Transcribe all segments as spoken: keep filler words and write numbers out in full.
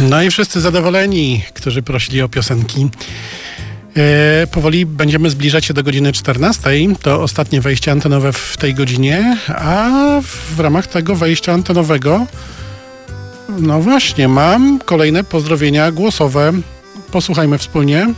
No i wszyscy zadowoleni, którzy prosili o piosenki. E, powoli będziemy zbliżać się do godziny czternastej. To ostatnie wejście antenowe w tej godzinie, a w ramach tego wejścia antenowego no właśnie, mam kolejne pozdrowienia głosowe. Posłuchajmy wspólnie.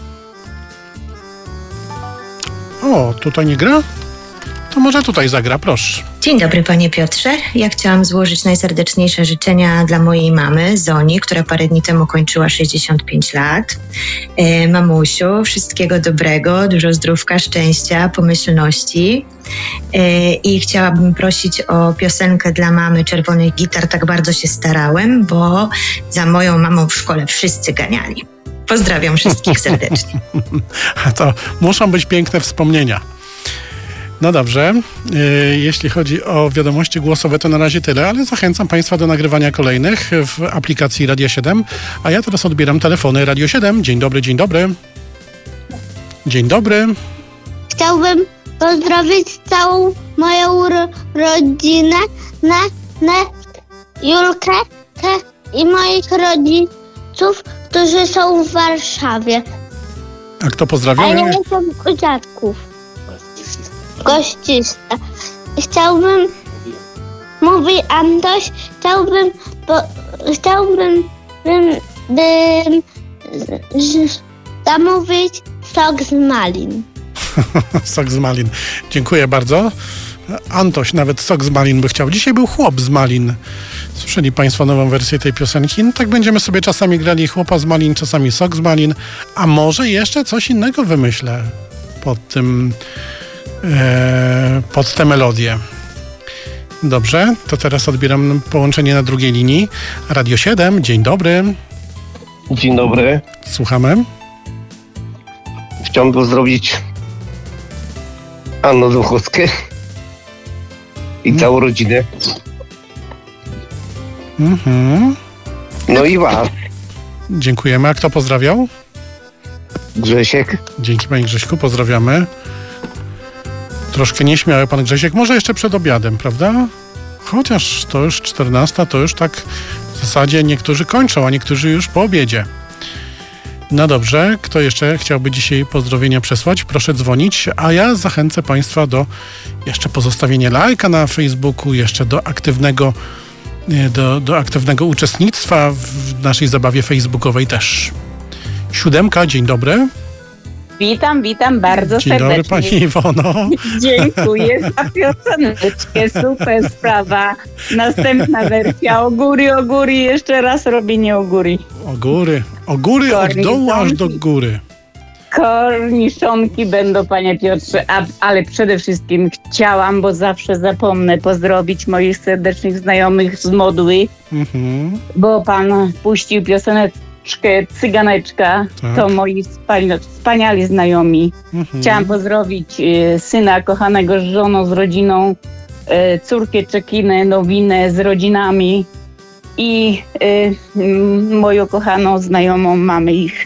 O, tutaj nie gra? To może tutaj zagra, proszę. Dzień dobry, panie Piotrze. Ja chciałam złożyć najserdeczniejsze życzenia dla mojej mamy, Zoni, która parę dni temu kończyła sześćdziesiąt pięć lat. E, mamusiu, wszystkiego dobrego, dużo zdrówka, szczęścia, pomyślności. E, I chciałabym prosić o piosenkę dla mamy Czerwonych Gitar. Tak bardzo się starałem, bo za moją mamą w szkole wszyscy ganiali. Pozdrawiam wszystkich serdecznie. A to muszą być piękne wspomnienia. No dobrze, yy, jeśli chodzi o wiadomości głosowe, to na razie tyle, ale zachęcam Państwa do nagrywania kolejnych w aplikacji Radia siedem, a ja teraz odbieram telefony Radio siedem. Dzień dobry, dzień dobry. Dzień dobry. Chciałbym pozdrowić całą moją ro- rodzinę, na, na Julkę te, i moich rodziców, którzy są w Warszawie. A kto pozdrawiał? A ja jestem u dziadków. Goścista. Chciałbym, mówi Antoś, chciałbym, bo, chciałbym bym, bym, z, zamówić sok z malin. Sok z malin. Dziękuję bardzo. Antoś nawet sok z malin by chciał. Dzisiaj był chłop z malin. Słyszeli Państwo nową wersję tej piosenki? No tak będziemy sobie czasami grali chłopa z malin, czasami sok z malin, a może jeszcze coś innego wymyślę pod tym e, pod tę melodię. Dobrze, to teraz odbieram połączenie na drugiej linii. Radio siedem, dzień dobry. Dzień dobry. Słuchamy. Chciałbym pozdrowić Annę Duchowską i hmm. całą rodzinę. Mhm. No i was. Dziękujemy. A kto pozdrawiał? Grzesiek. Dzięki, panie Grześku, pozdrawiamy. Troszkę nieśmiały pan Grzesiek, może jeszcze przed obiadem, prawda? Chociaż to już czternasta, to już tak w zasadzie niektórzy kończą, a niektórzy już po obiedzie. No dobrze, kto jeszcze chciałby dzisiaj pozdrowienia przesłać? Proszę dzwonić, a ja zachęcę Państwa do jeszcze pozostawienia lajka na Facebooku, jeszcze do aktywnego Do, do aktywnego uczestnictwa w naszej zabawie facebookowej też. Siódemka, dzień dobry. Witam, witam bardzo dzień serdecznie. Dzień dobry, pani Iwono. Dziękuję za pioseneczkę, super sprawa. Następna wersja, o góry, o góry, jeszcze raz robienie o góry. O góry, o góry od dołu aż do góry. Korniszonki będą, panie Piotrze, a, ale przede wszystkim chciałam, bo zawsze zapomnę, pozdrowić moich serdecznych znajomych z Modły, mm-hmm. bo pan puścił pioseneczkę Cyganeczka, tak. To moi wspani- wspaniali znajomi. Mm-hmm. Chciałam pozdrowić y, syna kochanego z żoną, z rodziną, y, córkę Czekinę, Nowinę z rodzinami i y, y, moją kochaną znajomą, mamy ich.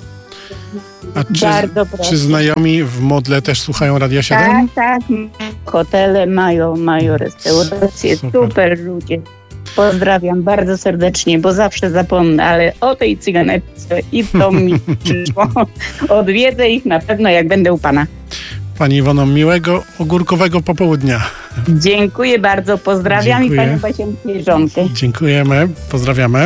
A czy, czy znajomi w Modle też słuchają Radia siedem? Tak, tak. Hotele mają, mają restauracje. Super. Super ludzie. Pozdrawiam bardzo serdecznie, bo zawsze zapomnę, ale o tej cyganeczce i to mi przyszło. Odwiedzę ich na pewno, jak będę u pana. Pani Iwono, miłego ogórkowego popołudnia. Dziękuję bardzo. Pozdrawiam. Dziękuję. I panią Basienkę żonkę. Dziękujemy. Pozdrawiamy.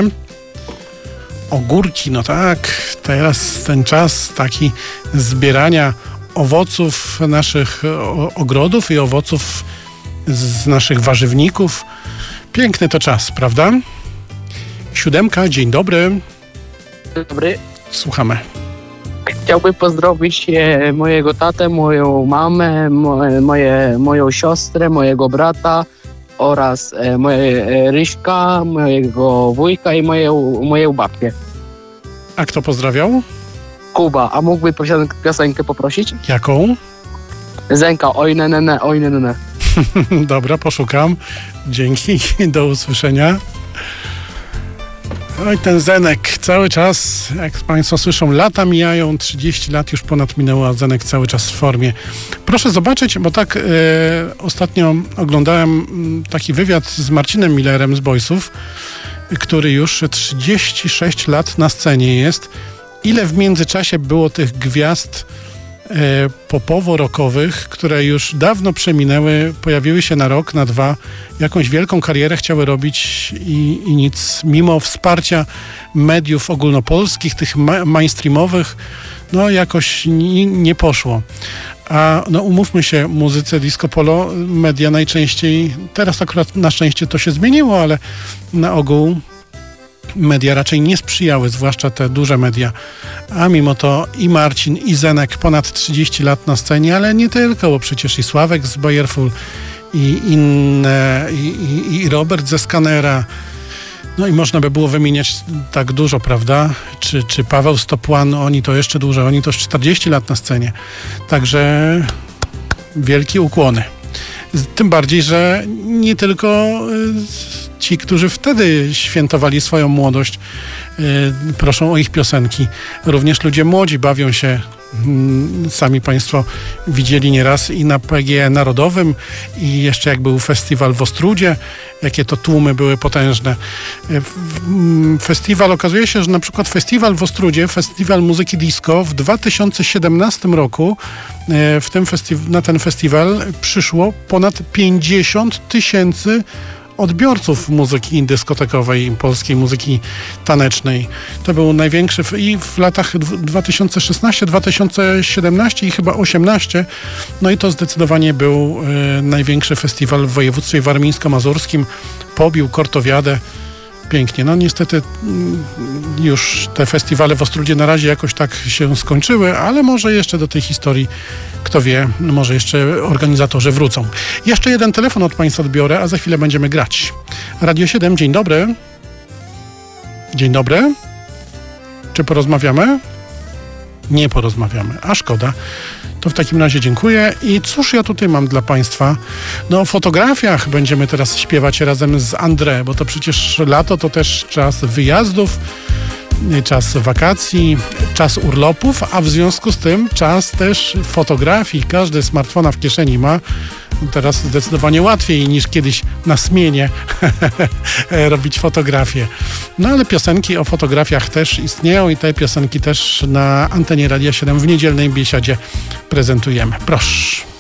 Ogórki, no tak, teraz ten czas taki zbierania owoców naszych ogrodów i owoców z naszych warzywników. Piękny to czas, prawda? Siódemka, dzień dobry. Dzień dobry. Słuchamy. Chciałbym pozdrowić e, mojego tatę, moją mamę, moje, moje, moją siostrę, mojego brata oraz e, moje e, Ryśka, mojego wujka i moją, moją babcię. A kto pozdrawiał? Kuba, a mógłby piosenkę, piosenkę poprosić? Jaką? Zenka, oj ne, ne, ne, oj ne, ne, ne. Dobra, poszukam. Dzięki, do usłyszenia. Oj, ten Zenek cały czas, jak Państwo słyszą, lata mijają, trzydzieści lat już ponad minęło, a Zenek cały czas w formie. Proszę zobaczyć, bo tak e, ostatnio oglądałem taki wywiad z Marcinem Millerem z Boysów. który już trzydzieści sześć lat na scenie jest. Ile w międzyczasie było tych gwiazd e, popowo-rockowych, które już dawno przeminęły, pojawiły się na rok, na dwa, jakąś wielką karierę chciały robić i, i nic, mimo wsparcia mediów ogólnopolskich, tych ma- mainstreamowych, no jakoś nie, nie poszło. A no umówmy się, muzyce disco polo media najczęściej, teraz akurat na szczęście to się zmieniło, ale na ogół media raczej nie sprzyjały, zwłaszcza te duże media. A mimo to i Marcin, i Zenek ponad trzydzieści lat na scenie, ale nie tylko, bo przecież i Sławek z Bayerful, i inne, i, i, i Robert ze Skanera. No i można by było wymieniać tak dużo, prawda? Czy, czy Paweł z Top One, oni to jeszcze dłużej, oni to już czterdzieści lat na scenie. Także wielkie ukłony. Tym bardziej, że nie tylko ci, którzy wtedy świętowali swoją młodość, proszą o ich piosenki. Również ludzie młodzi bawią się. Sami Państwo widzieli nieraz i na P G E Narodowym, i jeszcze jak był festiwal w Ostródzie, jakie to tłumy były potężne. Festiwal, okazuje się, że na przykład festiwal w Ostródzie, festiwal muzyki disco w dwa tysiące siedemnastym roku w tym festi- na ten festiwal przyszło ponad pięćdziesiąt tysięcy odbiorców muzyki dyskotekowej, polskiej muzyki tanecznej. To był największy w, i w latach dwa tysiące szesnastym, dwa tysiące siedemnastym i chyba osiemnastym. No i to zdecydowanie był e, największy festiwal w województwie warmińsko-mazurskim. Pobił Kortowiadę. Pięknie. No niestety już te festiwale w Ostródzie na razie jakoś tak się skończyły, ale może jeszcze do tej historii, kto wie, może jeszcze organizatorzy wrócą. Jeszcze jeden telefon od Państwa odbiorę, a za chwilę będziemy grać. Radio siedem, dzień dobry. Dzień dobry. Czy porozmawiamy? Nie porozmawiamy, a szkoda. To w takim razie dziękuję. I cóż ja tutaj mam dla Państwa? No o fotografiach będziemy teraz śpiewać razem z André, bo to przecież lato to też czas wyjazdów, czas wakacji, czas urlopów, a w związku z tym czas też fotografii. Każdy smartfona w kieszeni ma. Teraz zdecydowanie łatwiej niż kiedyś na zmienie robić fotografię. No ale piosenki o fotografiach też istnieją i te piosenki też na antenie Radia siedem w niedzielnej biesiadzie prezentujemy. Proszę.